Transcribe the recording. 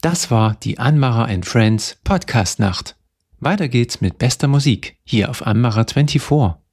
Das war die Anmacher and Friends Podcast Nacht. Weiter geht's mit bester Musik hier auf Anmacher 24.